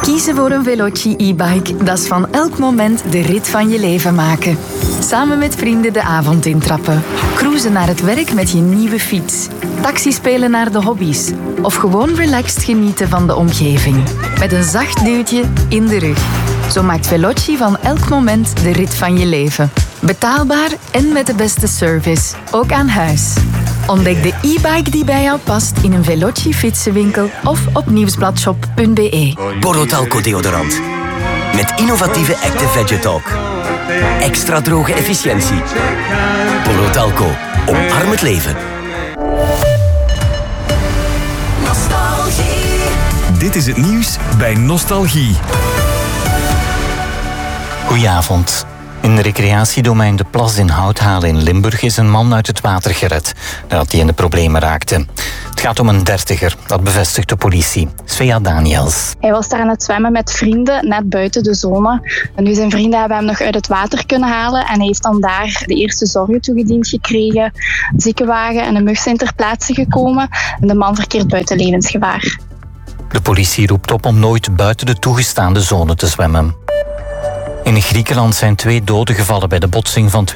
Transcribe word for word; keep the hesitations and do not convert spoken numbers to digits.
Kiezen voor een Veloci e-bike, dat is van elk moment de rit van je leven maken. Samen met vrienden de avond intrappen. Cruisen naar het werk met je nieuwe fiets. Taxi spelen naar de hobby's. Of gewoon relaxed genieten van de omgeving. Met een zacht duwtje in de rug. Zo maakt Veloci van elk moment de rit van je leven. Betaalbaar en met de beste service. Ook aan huis. Ontdek de e-bike die bij jou past in een Veloci fietsenwinkel of op nieuwsbladshop punt b e. Borotalco deodorant. Met innovatieve Active Vegetalk. Extra droge efficiëntie. Borotalco. Omarm het leven. Dit is het nieuws bij Nostalgie. Goedenavond. In recreatiedomein De Plas in Houthalen in Limburg is een man uit het water gered nadat hij in de problemen raakte. Het gaat om een dertiger, dat bevestigt de politie. Svea Daniels. Hij was daar aan het zwemmen met vrienden, net buiten de zone. En nu zijn vrienden hebben hem nog uit het water kunnen halen en hij heeft dan daar de eerste zorgen toegediend gekregen. Een ziekenwagen en een mug zijn ter plaatse gekomen en de man verkeert buiten levensgevaar. De politie roept op om nooit buiten de toegestaande zone te zwemmen. In Griekenland zijn twee doden gevallen bij de botsing van twee